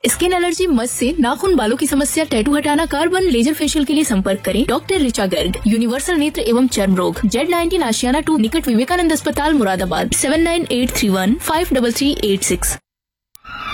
Skin allergy, मस से नाखून, बालों की समस्या, टैटू हटाना, कार्बन लेजर फेशियल के लिए संपर्क करें डॉक्टर ऋचा गर्ग, यूनिवर्सल नेत्र एवं चर्म रोग, Z19 आशियाना 2 निकट विवेकानंद अस्पताल मुरादाबाद, 7983153386।